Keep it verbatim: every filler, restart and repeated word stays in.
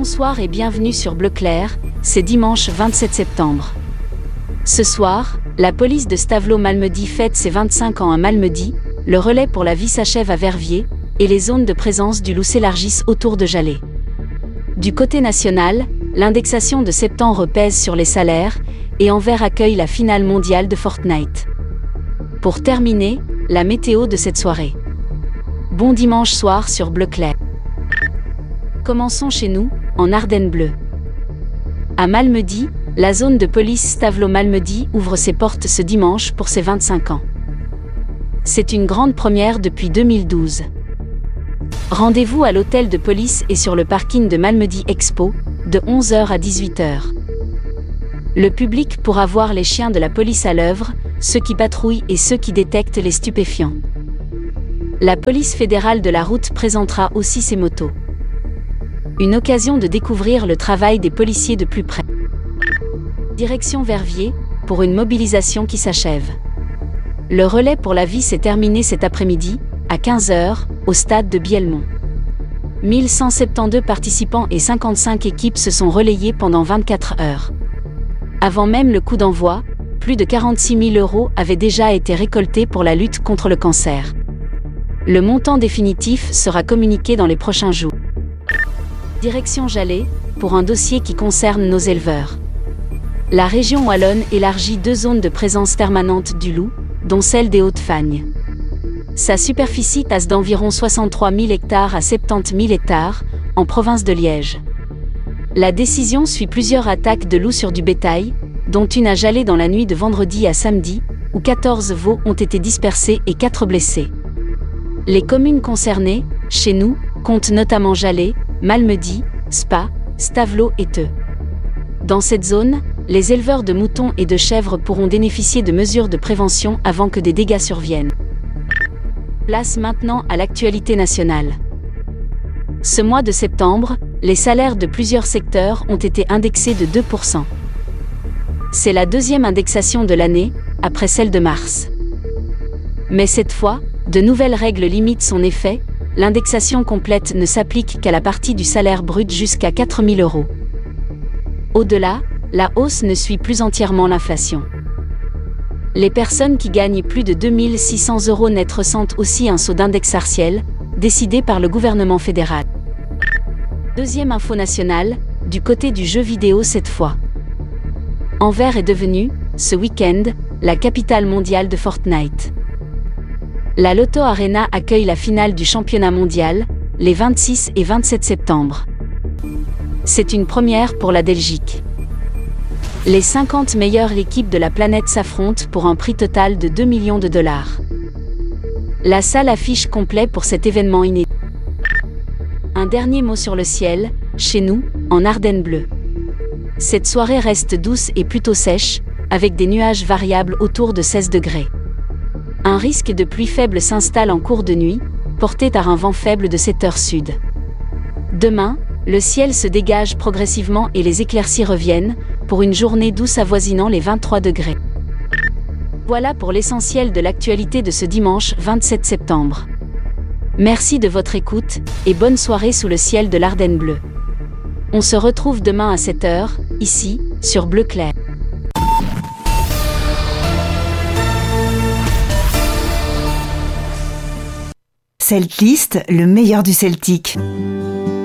Bonsoir et bienvenue sur Bleu Clair, c'est dimanche vingt-sept septembre. Ce soir, la police de Stavelot-Malmedy fête ses vingt-cinq ans à Malmedy, le relais pour la vie s'achève à Verviers, et les zones de présence du loup s'élargissent autour de Jallet. Du côté national, l'indexation de septembre pèse sur les salaires, et Anvers accueille la finale mondiale de Fortnite. Pour terminer, la météo de cette soirée. Bon dimanche soir sur Bleu Clair. Commençons chez nous, en Ardennes bleues. À Malmedy, la zone de police Stavelot-Malmedy ouvre ses portes ce dimanche pour ses vingt-cinq ans. C'est une grande première depuis deux mille douze. Rendez-vous à l'hôtel de police et sur le parking de Malmedy Expo, de onze heures à dix-huit heures. Le public pourra voir les chiens de la police à l'œuvre, ceux qui patrouillent et ceux qui détectent les stupéfiants. La police fédérale de la route présentera aussi ses motos. Une occasion de découvrir le travail des policiers de plus près. Direction Verviers, pour une mobilisation qui s'achève. Le relais pour la vie s'est terminé cet après-midi, à quinze heures, au stade de Bielmont. mille cent soixante-douze participants et cinquante-cinq équipes se sont relayées pendant vingt-quatre heures. Avant même le coup d'envoi, plus de quarante-six mille euros avaient déjà été récoltés pour la lutte contre le cancer. Le montant définitif sera communiqué dans les prochains jours. Direction Jallet, pour un dossier qui concerne nos éleveurs. La région wallonne élargit deux zones de présence permanente du loup, dont celle des Hautes-Fagnes. Sa superficie passe d'environ soixante-trois mille hectares à soixante-dix mille hectares, en province de Liège. La décision suit plusieurs attaques de loups sur du bétail, dont une à Jallet dans la nuit de vendredi à samedi, où quatorze veaux ont été dispersés et quatre blessés. Les communes concernées, chez nous, comptent notamment Jallet, Malmedy, Spa, Stavelot et Theux. Dans cette zone, les éleveurs de moutons et de chèvres pourront bénéficier de mesures de prévention avant que des dégâts surviennent. Place maintenant à l'actualité nationale. Ce mois de septembre, les salaires de plusieurs secteurs ont été indexés de deux pour cent. C'est la deuxième indexation de l'année, après celle de mars. Mais cette fois, de nouvelles règles limitent son effet. L'indexation complète ne s'applique qu'à la partie du salaire brut jusqu'à quatre mille euros. Au-delà, la hausse ne suit plus entièrement l'inflation. Les personnes qui gagnent plus de deux mille six cents euros net ressentent aussi un saut d'index partiel, décidé par le gouvernement fédéral. Deuxième info nationale, du côté du jeu vidéo cette fois. Anvers est devenue, ce week-end, la capitale mondiale de Fortnite. La Loto Arena accueille la finale du championnat mondial, les vingt-six et vingt-sept septembre. C'est une première pour la Belgique. Les cinquante meilleures équipes de la planète s'affrontent pour un prix total de deux millions de dollars. La salle affiche complet pour cet événement inédit. Un dernier mot sur le ciel, chez nous, en Ardennes bleues. Cette soirée reste douce et plutôt sèche, avec des nuages variables autour de seize degrés. Un risque de pluie faible s'installe en cours de nuit, porté par un vent faible de sept heures sud. Demain, le ciel se dégage progressivement et les éclaircies reviennent, pour une journée douce avoisinant les vingt-trois degrés. Voilà pour l'essentiel de l'actualité de ce dimanche vingt-sept septembre. Merci de votre écoute, et bonne soirée sous le ciel de l'Ardenne bleue. On se retrouve demain à sept heures, ici, sur Bleu Clair. Celtlist, le meilleur du celtique.